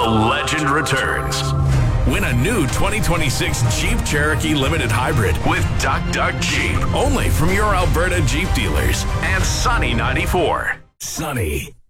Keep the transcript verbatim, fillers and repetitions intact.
legend returns. Win a new twenty twenty-six Jeep Cherokee Limited Hybrid with Duck Duck Jeep. Only from your Alberta Jeep dealers and Sunny ninety-four. Sunny